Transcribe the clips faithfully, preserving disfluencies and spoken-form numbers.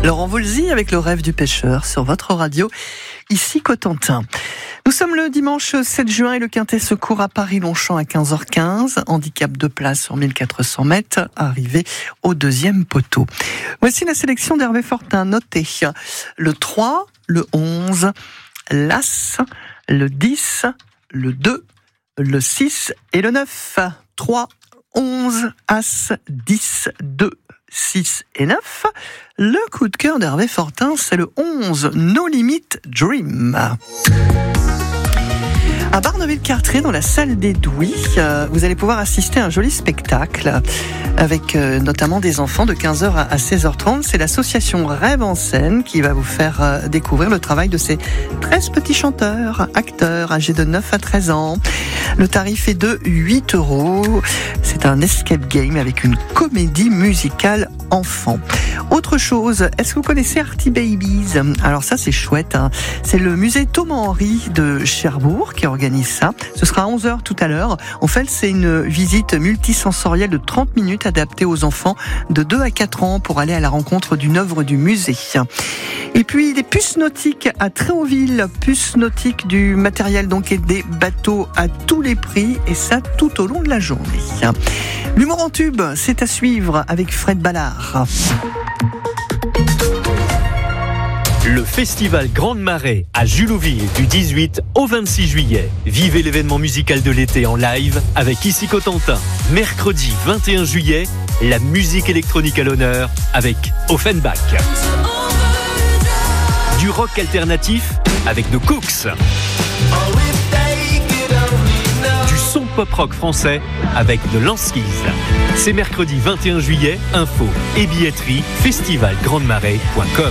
Laurent Voulzy avec le rêve du pêcheur sur votre radio, ici Cotentin. Nous sommes le dimanche sept juin et le Quintet se court à Paris-Longchamp à quinze heures quinze. Handicap de place sur mille quatre cents mètres, arrivé au deuxième poteau. Voici la sélection d'Hervé Fortin. Notez le trois, le onze, l'As, le dix, le deux, le six et le neuf. trois, onze, As, dix, deux, six et neuf. Le coup de cœur d'Hervé Fortin, c'est le onze, No Limit Dream. À Barneville-Cartré, dans la salle des Douys, euh, vous allez pouvoir assister à un joli spectacle avec euh, notamment des enfants de quinze heures à seize heures trente. C'est l'association Rêve en scène qui va vous faire euh, découvrir le travail de ces treize petits chanteurs, acteurs âgés de neuf à treize ans. Le tarif est de huit euros. C'est un escape game avec une comédie musicale enfant. Autre chose, est-ce que vous connaissez Arty Babies ? Alors ça, c'est chouette, hein. C'est le musée Thomas-Henry de Cherbourg qui organise ça. Ce sera à onze heures tout à l'heure. En fait, c'est une visite multisensorielle de trente minutes adaptée aux enfants de deux à quatre ans pour aller à la rencontre d'une œuvre du musée. Et puis, des puces nautiques à Tréauville, puces nautiques du matériel donc et des bateaux à tous les prix, et ça tout au long de la journée. L'humour en tube, c'est à suivre avec Fred Ballard. Le festival Grande Marée à Julouville du dix-huit au vingt-six juillet. Vivez l'événement musical de l'été en live avec Ici Cotentin. Mercredi vingt et un juillet, la musique électronique à l'honneur avec Offenbach. Du rock alternatif avec The Cooks. Du son pop-rock français avec The Lanskis. C'est mercredi vingt et un juillet, info et billetterie festival grande marée point com.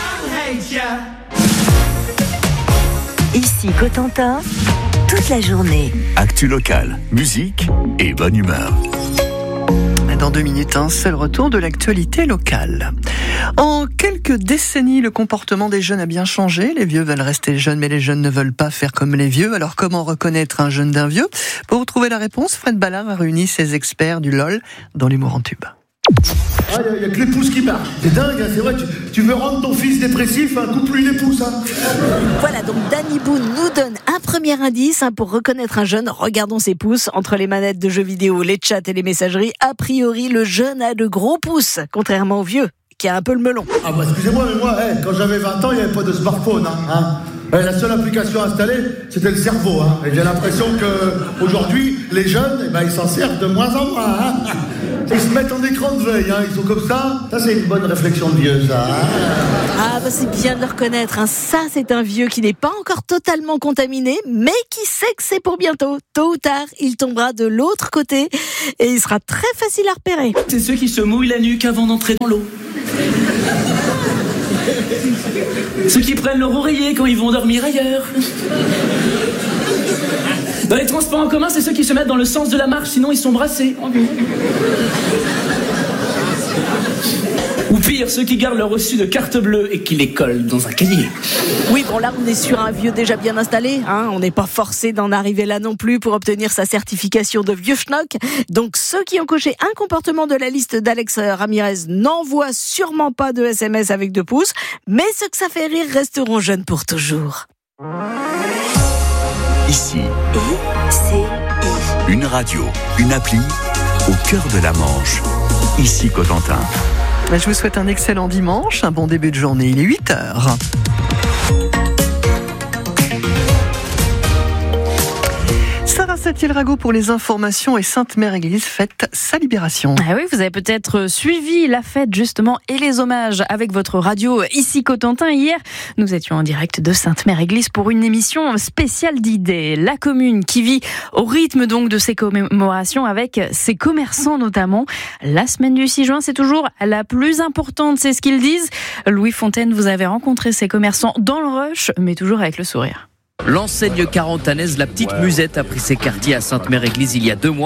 Ici Cotentin, toute la journée. Actu locale, musique et bonne humeur. Dans deux minutes, un seul retour de l'actualité locale. En quelques décennies, le comportement des jeunes a bien changé. Les vieux veulent rester jeunes, mais les jeunes ne veulent pas faire comme les vieux. Alors comment reconnaître un jeune d'un vieux ? Pour vous trouver la réponse, Fred Ballard a réuni ses experts du L O L dans l'humour en tube. Il ah, n'y a, a que les pouces qui marchent. C'est dingue, hein, c'est vrai. Tu, tu veux rendre ton fils dépressif, hein, coupe-lui les pouces. Hein. Voilà, donc Danny Boone nous donne un premier indice hein, pour reconnaître un jeune. Regardons ses pouces. Entre les manettes de jeux vidéo, les chats et les messageries, a priori, le jeune a de gros pouces, contrairement au vieux, qui a un peu le melon. Ah bah excusez-moi, mais moi, hey, quand j'avais vingt ans, il n'y avait pas de smartphone. Hein, hein. La seule application installée, c'était le cerveau. Hein. Et j'ai l'impression qu'aujourd'hui, les jeunes, eh ben, ils s'en servent de moins en moins. Hein. Ils se mettent en écran de veille, hein. Ils sont comme ça. Ça, c'est une bonne réflexion de vieux, ça. Hein. Ah, bah c'est bien de le reconnaître. Hein. Ça, c'est un vieux qui n'est pas encore totalement contaminé, mais qui sait que c'est pour bientôt. Tôt ou tard, il tombera de l'autre côté et il sera très facile à repérer. C'est ceux qui se mouillent la nuque avant d'entrer dans l'eau. Ceux qui prennent leur oreiller quand ils vont dormir ailleurs. Dans les transports en commun, c'est ceux qui se mettent dans le sens de la marche, sinon ils sont brassés. Ou pire, ceux qui gardent leur reçu de carte bleue et qui les collent dans un cahier. Oui, bon là, on est sur un vieux déjà bien installé. Hein, on n'est pas forcé d'en arriver là non plus pour obtenir sa certification de vieux schnock. Donc ceux qui ont coché un comportement de la liste d'Alex Ramirez n'envoient sûrement pas de S M S avec deux pouces. Mais ceux que ça fait rire resteront jeunes pour toujours. Ici, I, C, I. Une radio, une appli, au cœur de la Manche. Ici Cotentin. Je vous souhaite un excellent dimanche, un bon début de journée. Il est huit heures. Sarah Satie-Rago pour les informations et Sainte-Mère-Église fête sa libération. Ah oui, vous avez peut-être suivi la fête justement et les hommages avec votre radio ici Cotentin. Hier, nous étions en direct de Sainte-Mère-Église pour une émission spéciale d'idées. La commune qui vit au rythme donc de ces commémorations avec ses commerçants notamment. La semaine du six juin, c'est toujours la plus importante, c'est ce qu'ils disent. Louis Fontaine, vous avez rencontré ces commerçants dans le rush, mais toujours avec le sourire. L'enseigne carentanaise La Petite Musette a pris ses quartiers à Sainte-Mère-Église il y a deux mois.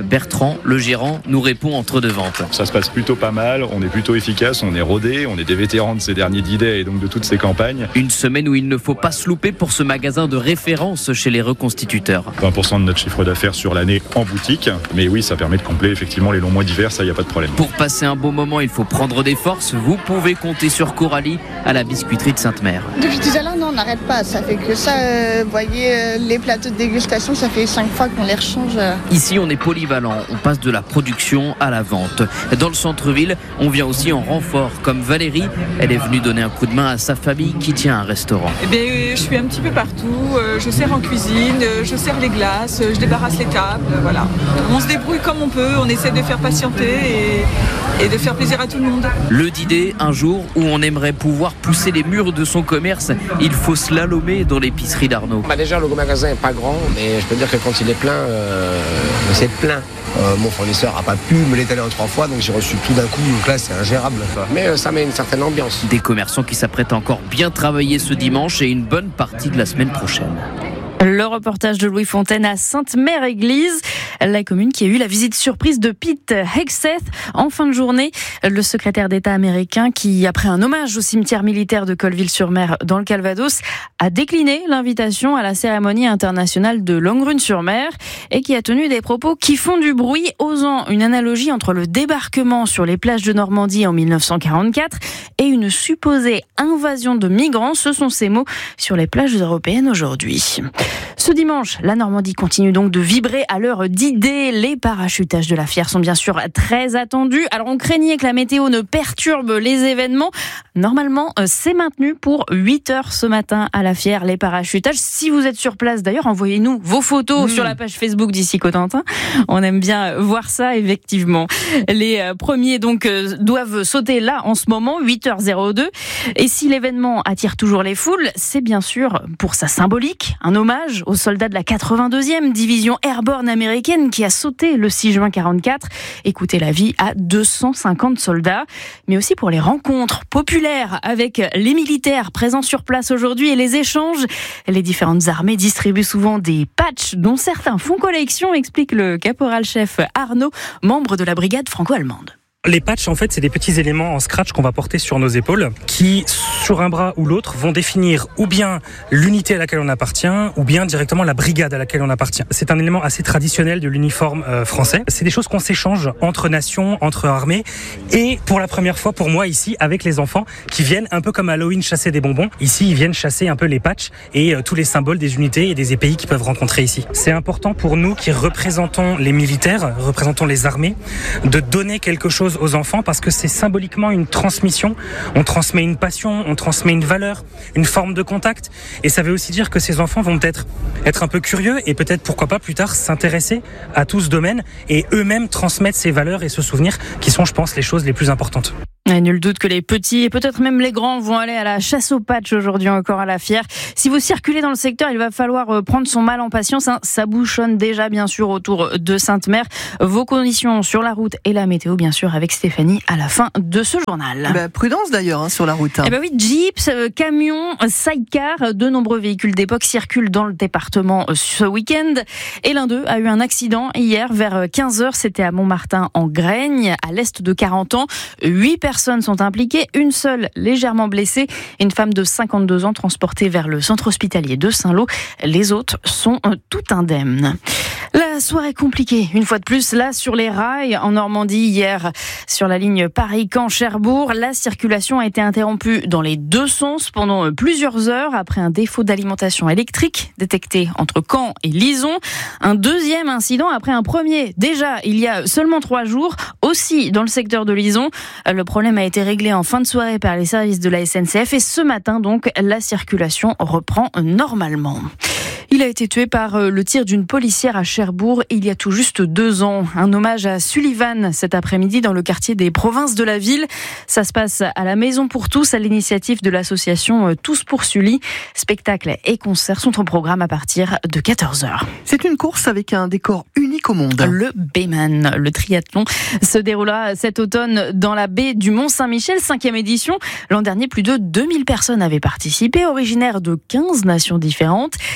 Bertrand, le gérant, nous répond entre deux ventes. Ça se passe plutôt pas mal, on est plutôt efficace, on est rodé, on est des vétérans de ces derniers D-Day et donc de toutes ces campagnes. Une semaine où il ne faut pas se louper pour ce magasin de référence chez les reconstituteurs. vingt pour cent de notre chiffre d'affaires sur l'année en boutique, mais oui, ça permet de combler effectivement les longs mois d'hiver, ça y a pas de problème. Pour passer un bon moment, il faut prendre des forces. Vous pouvez compter sur Coralie à la biscuiterie de Sainte-Mère. Depuis tout à l'heure, non, on n'arrête pas. Ça fait que ça, euh, vous voyez, euh, les plateaux de dégustation, ça fait cinq fois qu'on les rechange. Euh. Ici, on est polyvalent. On passe de la production à la vente. Dans le centre-ville, on vient aussi en renfort, comme Valérie. Elle est venue donner un coup de main à sa famille qui tient un restaurant. Eh bien, euh, je suis un petit peu partout. Euh, je sers en cuisine, euh, je sers les glaces, euh, je débarrasse les tables, euh, voilà. On se débrouille comme on peut. On essaie de faire patienter et, et de faire plaisir à tout le monde. Le D-Day, un jour où on aimerait pouvoir pousser les murs de son commerce, il faut slalomer dans l'épicerie d'Arnaud. Bah déjà, le magasin n'est pas grand, mais je peux dire que quand il est plein, euh, c'est plein. Euh, mon fournisseur n'a pas pu me l'étaler en trois fois, donc j'ai reçu tout d'un coup, donc là c'est ingérable. Mais euh, ça met une certaine ambiance. Des commerçants qui s'apprêtent encore bien travailler ce dimanche et une bonne partie de la semaine prochaine. Le reportage de Louis Fontaine à Sainte-Mère-Église, la commune qui a eu la visite surprise de Pete Hegseth en fin de journée. Le secrétaire d'État américain qui, après un hommage au cimetière militaire de Colleville-sur-Mer dans le Calvados, a décliné l'invitation à la cérémonie internationale de Langrune-sur-Mer et qui a tenu des propos qui font du bruit, osant une analogie entre le débarquement sur les plages de Normandie en mille neuf cent quarante-quatre et une supposée invasion de migrants. Ce sont ces mots sur les plages européennes aujourd'hui. Ce dimanche, la Normandie continue donc de vibrer à l'heure d'idée. Les parachutages de la Fière sont bien sûr très attendus. Alors on craignait que la météo ne perturbe les événements. Normalement, c'est maintenu pour huit heures ce matin à la Fière, les parachutages. Si vous êtes sur place d'ailleurs, envoyez-nous vos photos mmh. sur la page Facebook d'Ici Cotentin. On aime bien voir ça, effectivement. Les premiers donc doivent sauter là en ce moment, huit heures zéro deux. Et si l'événement attire toujours les foules, c'est bien sûr pour sa symbolique, un hommage aux soldats de la quatre-vingt-deuxième division airborne américaine qui a sauté le six juin quarante-quatre et coûté la vie à deux cent cinquante soldats, mais aussi pour les rencontres populaires avec les militaires présents sur place aujourd'hui et les échanges. Les différentes armées distribuent souvent des patchs dont certains font collection, explique le caporal-chef Arnaud, membre de la brigade franco-allemande. Les patchs, en fait, c'est des petits éléments en scratch qu'on va porter sur nos épaules qui, sur un bras ou l'autre, vont définir ou bien l'unité à laquelle on appartient ou bien directement la brigade à laquelle on appartient. C'est un élément assez traditionnel de l'uniforme euh, français. C'est des choses qu'on s'échange entre nations, entre armées et pour la première fois pour moi ici avec les enfants qui viennent un peu comme Halloween chasser des bonbons. Ici, ils viennent chasser un peu les patchs et euh, tous les symboles des unités et des épées qu'ils peuvent rencontrer ici. C'est important pour nous qui représentons les militaires, représentons les armées, de donner quelque chose aux enfants parce que c'est symboliquement une transmission. On transmet une passion, on transmet une valeur, une forme de contact et ça veut aussi dire que ces enfants vont peut-être être un peu curieux et peut-être pourquoi pas plus tard s'intéresser à tout ce domaine et eux-mêmes transmettre ces valeurs et ce souvenir qui sont, je pense, les choses les plus importantes. Et nul doute que les petits et peut-être même les grands vont aller à la chasse aux patchs aujourd'hui encore à la Fière. Si vous circulez dans le secteur, il va falloir prendre son mal en patience. Hein. Ça bouchonne déjà bien sûr autour de Sainte-Mère. Vos conditions sur la route et la météo bien sûr avec Stéphanie à la fin de ce journal. Bah, prudence d'ailleurs hein, sur la route. Hein. Eh ben oui, jeeps, camions, sidecar, de nombreux véhicules d'époque circulent dans le département ce week-end. Et l'un d'eux a eu un accident hier vers quinze heures. C'était à Montmartin en Graigne, à l'est de quarante ans. Huit personnes sont impliquées, une seule légèrement blessée, une femme de cinquante-deux ans transportée vers le centre hospitalier de Saint-Lô. Les autres sont tout indemnes. La soirée compliquée, une fois de plus, là sur les rails en Normandie hier, sur la ligne Paris-Caen-Cherbourg. La circulation a été interrompue dans les deux sens pendant plusieurs heures après un défaut d'alimentation électrique détecté entre Caen et Lison. Un deuxième incident après un premier, déjà il y a seulement trois jours, aussi dans le secteur de Lison. Le problème a été réglé en fin de soirée par les services de la S N C F et ce matin donc la circulation reprend normalement. Il a été tué par le tir d'une policière à Cherbourg il y a tout juste deux ans. Un hommage à Sullivan cet après-midi dans le quartier des Provinces de la ville. Ça se passe à la Maison pour tous, à l'initiative de l'association Tous pour Sully. Spectacles et concerts sont au programme à partir de quatorze heures. C'est une course avec un décor unique au monde. Le Bayman, le triathlon, se déroula cet automne dans la baie du Mont-Saint-Michel, cinquième édition. L'an dernier, plus de deux mille personnes avaient participé, originaires de quinze nations différentes. Et pour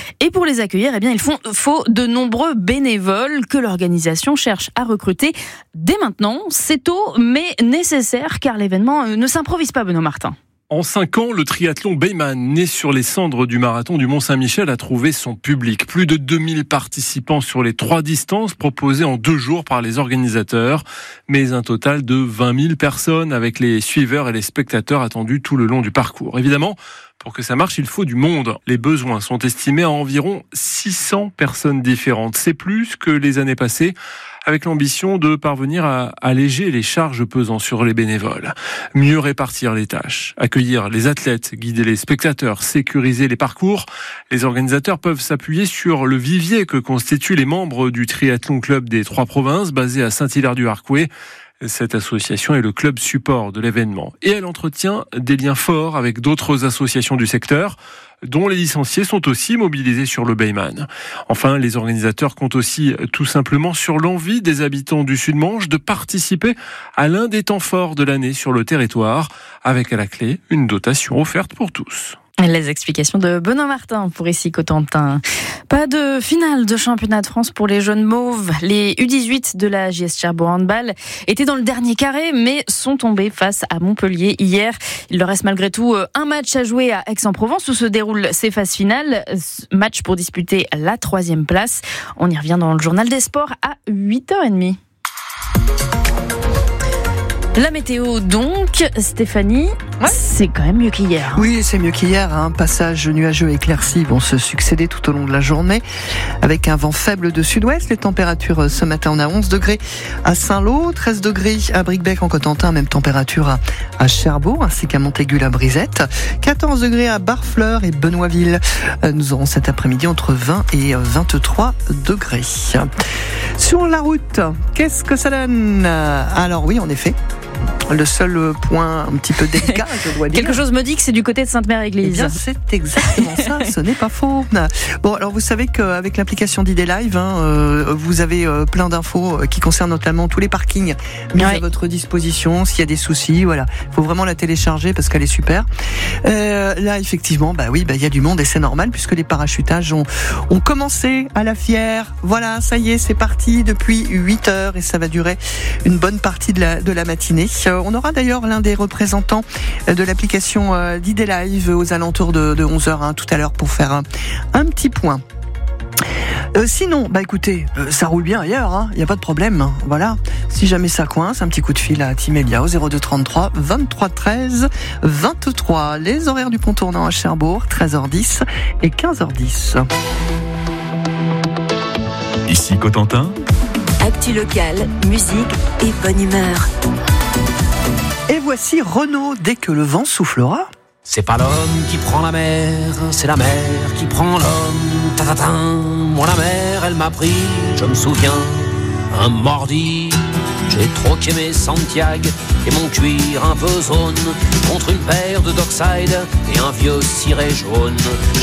pour les accueillir, eh bien, il faut de nombreux bénévoles que l'organisation cherche à recruter dès maintenant. C'est tôt, mais nécessaire, car l'événement ne s'improvise pas, Benoît Martin. En cinq ans, le triathlon Bayman, né sur les cendres du marathon du Mont-Saint-Michel, a trouvé son public. Plus de deux mille participants sur les trois distances proposées en deux jours par les organisateurs, mais un total de vingt mille personnes avec les suiveurs et les spectateurs attendus tout le long du parcours. Évidemment, pour que ça marche, il faut du monde. Les besoins sont estimés à environ six cents personnes différentes. C'est plus que les années passées, avec l'ambition de parvenir à alléger les charges pesant sur les bénévoles. Mieux répartir les tâches, accueillir les athlètes, guider les spectateurs, sécuriser les parcours. Les organisateurs peuvent s'appuyer sur le vivier que constituent les membres du Triathlon Club des Trois Provinces, basé à Saint-Hilaire-du-Harcouët. Cette association est le club support de l'événement et elle entretient des liens forts avec d'autres associations du secteur, dont les licenciés sont aussi mobilisés sur le Bayman. Enfin, les organisateurs comptent aussi tout simplement sur l'envie des habitants du Sud-Manche de participer à l'un des temps forts de l'année sur le territoire, avec à la clé une dotation offerte pour tous. Les explications de Benoît Martin pour Ici Cotentin. Pas de finale de championnat de France pour les jeunes mauves. Les U dix-huit de la J S Cherbourg Handball étaient dans le dernier carré, mais sont tombés face à Montpellier hier. Il leur reste malgré tout un match à jouer à Aix-en-Provence où se déroulent ces phases finales. Match pour disputer la troisième place. On y revient dans le journal des sports à huit heures trente. La météo donc, Stéphanie, ouais. C'est quand même mieux qu'hier. Oui, c'est mieux qu'hier. Un hein. Passage nuageux et éclairci vont se succéder tout au long de la journée. Avec un vent faible de sud-ouest, les températures ce matin, on a onze degrés à Saint-Lô, treize degrés à Bricbec en Cotentin, même température à, à Cherbourg, ainsi qu'à Montaigu la Brisette, quatorze degrés à Barfleur et Benoîtville. Nous aurons cet après-midi entre vingt et vingt-trois degrés. Sur la route, qu'est-ce que ça donne ? Alors oui, en effet, le seul point un petit peu délicat, je dois dire. Quelque chose me dit que c'est du côté de Sainte-Mère-Église. Eh bien, c'est exactement ça, ce n'est pas faux. Bon, alors vous savez qu'avec l'application d'I D Live, hein, euh, vous avez euh, plein d'infos qui concernent notamment tous les parkings mis ouais. à votre disposition. S'il y a des soucis, voilà, il faut vraiment la télécharger parce qu'elle est super. Euh, là, effectivement, bah oui, bah il y a du monde et c'est normal puisque les parachutages ont, ont commencé à la Fière. Voilà, ça y est, c'est parti depuis huit heures et ça va durer une bonne partie de la, de la matinée. On aura d'ailleurs l'un des représentants de l'application d'I D Live aux alentours de, de onze heures hein, tout à l'heure pour faire un, un petit point. Euh, sinon, bah écoutez, euh, ça roule bien ailleurs, il hein, n'y a pas de problème. Hein, voilà. Si jamais ça coince, un petit coup de fil à Timélia au zéro deux trente-trois vingt-trois treize vingt-trois. Les horaires du pont tournant à Cherbourg, treize heures dix et quinze heures dix. Ici Cotentin. Actu locale, musique et bonne humeur. Et voici Renaud, dès que le vent soufflera. C'est pas l'homme qui prend la mer, c'est la mer qui prend l'homme. Tatatin, moi la mer, elle m'a pris, je me souviens, un mordi. J'ai troqué mes Santiago et mon cuir un peu zone contre une paire de Dockside et un vieux ciré jaune.